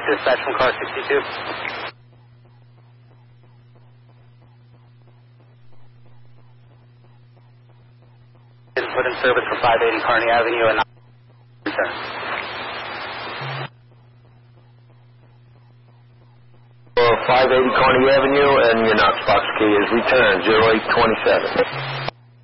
Dispatch from car 62. Put in service for 580 Kearney Avenue and return. For 580 Kearney Avenue and your Knox box key is return 0827.